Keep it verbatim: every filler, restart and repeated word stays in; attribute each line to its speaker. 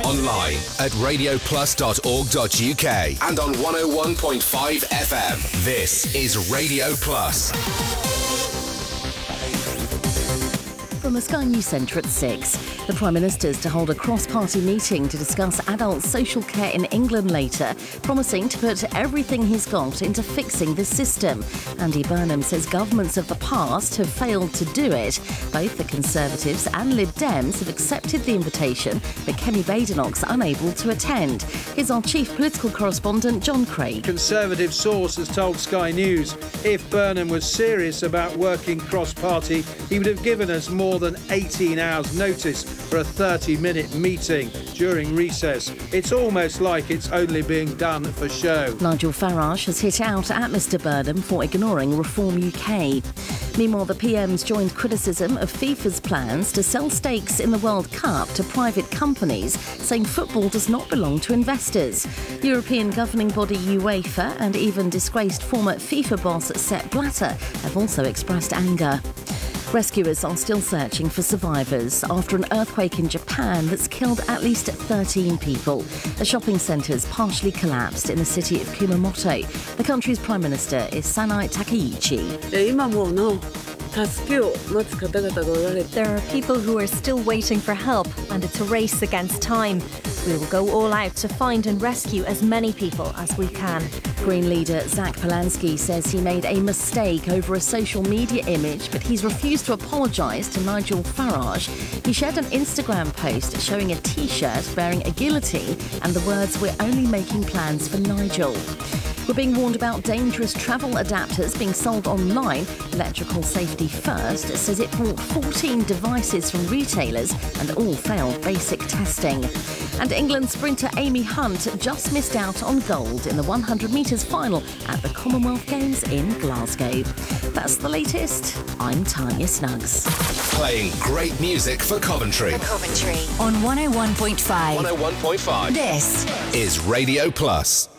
Speaker 1: Online at radio plus dot org dot u k and on one oh one point five F M. This is Radio Plus.
Speaker 2: From a Sky News Centre at six. The Prime Minister is to hold a cross-party meeting to discuss adult social care in England later, promising to put everything he's got into fixing the system. Andy Burnham says governments of the past have failed to do it. Both the Conservatives and Lib Dems have accepted the invitation, but Kemi Badenoch's unable to attend. Here's our chief political correspondent, John Craig.
Speaker 3: Conservative source has told Sky News if Burnham was serious about working cross-party, he would have given us more than eighteen hours notice for a thirty minute meeting during recess. It's almost like it's only being done for show.
Speaker 2: Nigel Farage has hit out at Mr Burnham for ignoring Reform U K. Meanwhile, the P M's joined criticism of FIFA's plans to sell stakes in the World Cup to private companies, saying football does not belong to investors. European governing body UEFA and even disgraced former FIFA boss Sepp Blatter have also expressed anger. Rescuers are still searching for survivors after an earthquake in Japan that's killed at least thirteen people. A shopping centre's partially collapsed in the city of Kumamoto. The country's Prime Minister is Sanai Takeichi.
Speaker 4: There are people who are still waiting for help, and it's a race against time. We will go all out to find and rescue as many people as we can.
Speaker 2: Green leader Zach Polanski says he made a mistake over a social media image, but he's refused to apologise to Nigel Farage. He shared an Instagram post showing a T-shirt bearing a guillotine and the words, "We're only making plans for Nigel." We're being warned about dangerous travel adapters being sold online. Electrical Safety First says it bought fourteen devices from retailers and all failed basic testing. And England sprinter Amy Hunt just missed out on gold in the one hundred metres final at the Commonwealth Games in Glasgow. That's the latest. I'm Tanya Snuggs.
Speaker 1: Playing great music for Coventry.
Speaker 5: For Coventry. On one oh one point five.
Speaker 1: one oh one point five.
Speaker 5: This
Speaker 1: is Radio Plus.